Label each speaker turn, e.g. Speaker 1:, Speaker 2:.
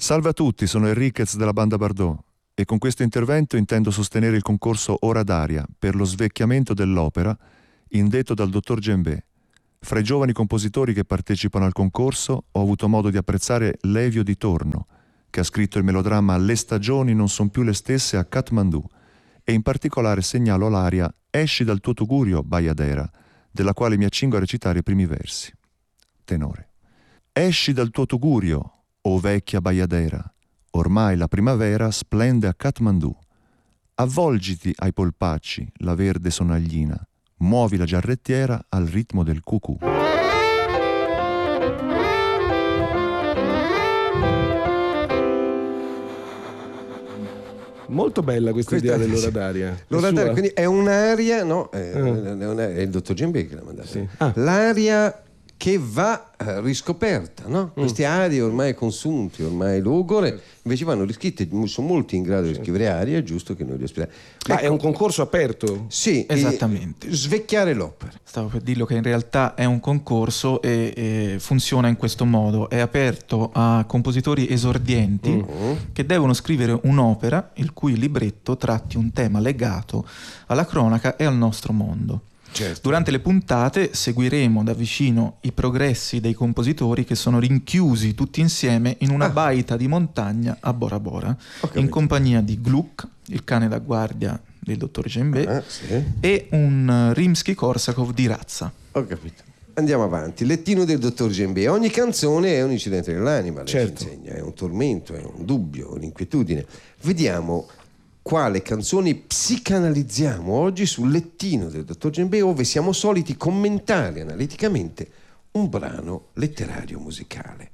Speaker 1: Salve a tutti, sono Enriquez della banda Bardot e con questo intervento intendo sostenere il concorso Ora d'aria per lo svecchiamento dell'opera indetto dal dottor Djembe. Fra i giovani compositori che partecipano al concorso ho avuto modo di apprezzare Levio di Torno, che ha scritto il melodramma Le stagioni non sono più le stesse a Kathmandu, e in particolare segnalo l'aria Esci dal tuo tugurio, Baiadera, della quale mi accingo a recitare i primi versi. Tenore. Esci dal tuo tugurio, o vecchia Baiadera, ormai la primavera splende a Kathmandu. Avvolgiti ai polpacci, la verde sonaglina, muovi la giarrettiera al ritmo del cucù.
Speaker 2: Molto bella questa idea dell'ora d'aria.
Speaker 3: L'ora d'aria, quindi è un'aria, no? È il dottor Djembe che l'ha mandata.
Speaker 2: Sì.
Speaker 3: L'aria che va riscoperta, no? Queste arie ormai consunte, ormai logore, invece vanno riscritte, sono molti in grado di scrivere arie, è giusto che noi li ospitiamo.
Speaker 2: Ma è un concorso aperto?
Speaker 3: Sì,
Speaker 4: esattamente.
Speaker 3: Svecchiare l'opera.
Speaker 4: Stavo per dirlo che in realtà è un concorso e funziona in questo modo. È aperto a compositori esordienti che devono scrivere un'opera il cui libretto tratti un tema legato alla cronaca e al nostro mondo.
Speaker 3: Certo.
Speaker 4: Durante le puntate seguiremo da vicino i progressi dei compositori che sono rinchiusi tutti insieme in una baita di montagna a Bora Bora, in compagnia di Gluck, il cane da guardia del dottor Djembe, e un Rimsky-Korsakov di razza.
Speaker 3: Ho capito. Andiamo avanti. Lettino del dottor Djembe. Ogni canzone è un incidente dell'anima, lei ci insegna, è un tormento, è un dubbio, un'inquietudine. Vediamo quale canzone psicanalizziamo oggi sul lettino del dottor Djembe, ove siamo soliti commentare analiticamente un brano letterario musicale.